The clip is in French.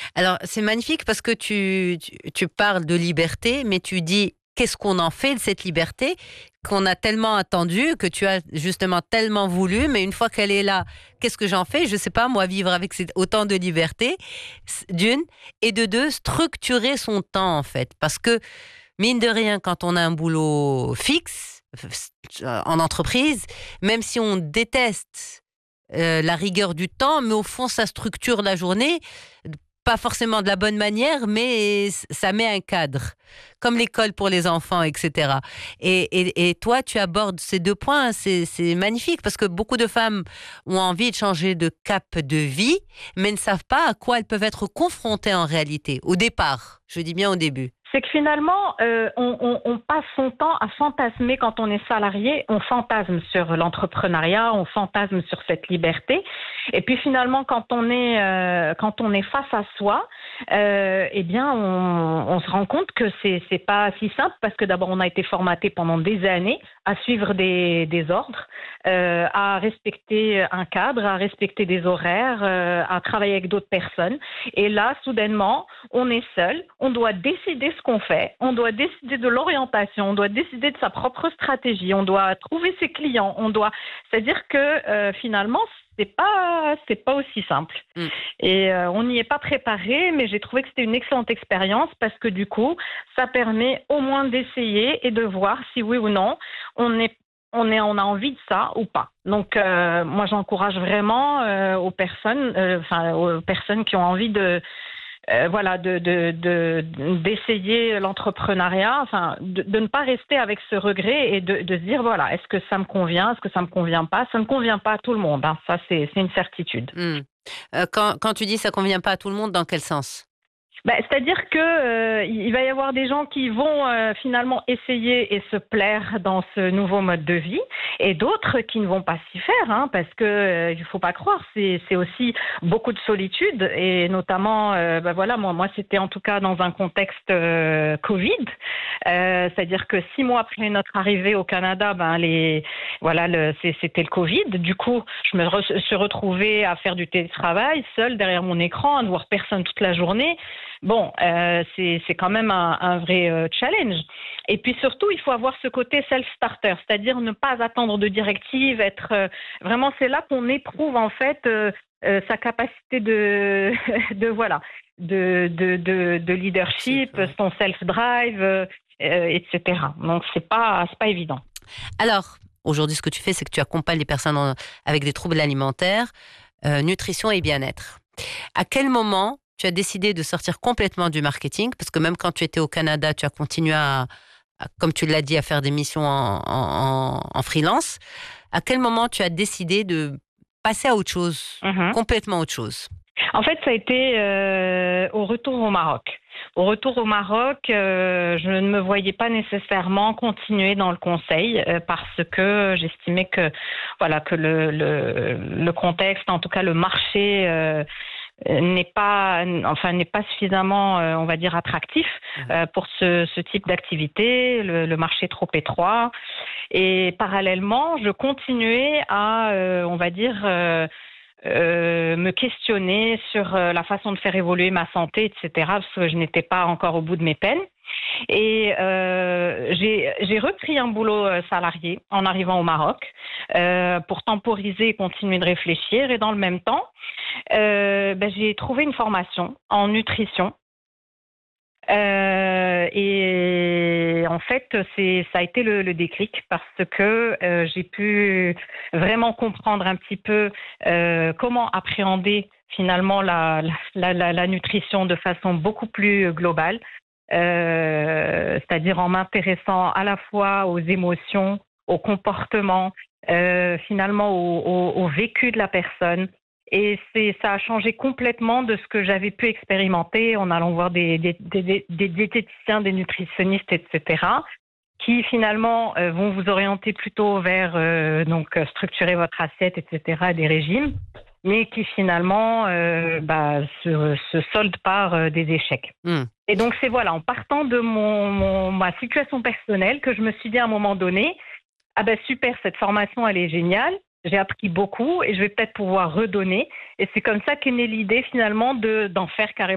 Alors, c'est magnifique parce que tu parles de liberté, mais tu dis qu'est-ce qu'on en fait de cette liberté qu'on a tellement attendue, que tu as justement tellement voulu, mais une fois qu'elle est là, qu'est-ce que j'en fais? Je sais pas, moi, vivre avec autant de liberté, d'une, et de deux, structurer son temps, en fait. Parce que, mine de rien, quand on a un boulot fixe, en entreprise, même si on déteste la rigueur du temps, mais au fond, ça structure la journée, pas forcément de la bonne manière, mais ça met un cadre, comme l'école pour les enfants, etc. Et toi, tu abordes ces deux points, c'est magnifique, parce que beaucoup de femmes ont envie de changer de cap de vie, mais ne savent pas à quoi elles peuvent être confrontées en réalité, au départ, je dis bien au début. C'est que finalement, on passe son temps à fantasmer quand on est salarié. On fantasme sur l'entrepreneuriat, on fantasme sur cette liberté. Et puis finalement, quand on est face à soi, eh bien, on se rend compte que c'est pas si simple parce que d'abord, on a été formaté pendant des années à suivre des ordres, à respecter un cadre, à respecter des horaires, à travailler avec d'autres personnes. Et là, soudainement, on est seul, on doit décider ce qu'on fait, on doit décider de l'orientation, on doit décider de sa propre stratégie, on doit trouver ses clients, c'est-à-dire que finalement, c'est pas aussi simple. Mm. Et on n'y est pas préparé, mais j'ai trouvé que c'était une excellente expérience parce que du coup, ça permet au moins d'essayer et de voir si oui ou non on a envie de ça ou pas. Donc, moi, j'encourage vraiment aux personnes qui ont envie d'essayer l'entrepreneuriat, de ne pas rester avec ce regret et de se dire, voilà, est-ce que ça me convient, est-ce que ça me convient pas? Ça ne convient pas à tout le monde, hein, ça c'est une certitude. Quand tu dis ça convient pas à tout le monde, dans quel sens? C'est-à-dire que il va y avoir des gens qui vont finalement essayer et se plaire dans ce nouveau mode de vie, et d'autres qui ne vont pas s'y faire, hein, parce que il faut pas croire, c'est aussi beaucoup de solitude, et notamment, moi c'était en tout cas dans un contexte Covid, c'est-à-dire que 6 mois après notre arrivée au Canada, c'était le Covid. Du coup, je me suis retrouvée à faire du télétravail, seule derrière mon écran, à ne voir personne toute la journée. Bon, c'est quand même un vrai challenge. Et puis surtout, il faut avoir ce côté self-starter, c'est-à-dire ne pas attendre de directives, vraiment, c'est là qu'on éprouve en fait sa capacité de leadership, son self-drive, etc. Donc c'est pas évident. Alors, aujourd'hui, ce que tu fais, c'est que tu accompagnes les personnes avec des troubles alimentaires, nutrition et bien-être. À quel moment tu as décidé de sortir complètement du marketing? Parce que même quand tu étais au Canada, tu as continué comme tu l'as dit, à faire des missions en freelance. À quel moment tu as décidé de passer à autre chose, complètement autre chose? En fait, ça a été au retour au Maroc. Au retour au Maroc, je ne me voyais pas nécessairement continuer dans le conseil parce que j'estimais que le contexte, en tout cas le marché, n'est pas suffisamment, on va dire, attractif pour ce type d'activité. Le marché est trop étroit. Et parallèlement, je continuais à, me questionner sur la façon de faire évoluer ma santé, etc., parce que je n'étais pas encore au bout de mes peines. Et j'ai repris un boulot salarié en arrivant au Maroc pour temporiser et continuer de réfléchir. Et dans le même temps, j'ai trouvé une formation en nutrition. Et en fait, ça a été le déclic parce que j'ai pu vraiment comprendre un petit peu comment appréhender finalement la nutrition de façon beaucoup plus globale, c'est-à-dire en m'intéressant à la fois aux émotions, au comportement, finalement au vécu de la personne. Et ça a changé complètement de ce que j'avais pu expérimenter en allant voir des diététiciens, des nutritionnistes, etc., qui finalement vont vous orienter plutôt vers structurer votre assiette, etc., des régimes, mais qui finalement se soldent par des échecs. Et donc c'est en partant de ma situation personnelle que je me suis dit à un moment donné, super, cette formation elle est géniale. J'ai appris beaucoup et je vais peut-être pouvoir redonner. Et c'est comme ça qu'est née l'idée finalement d'en faire carrément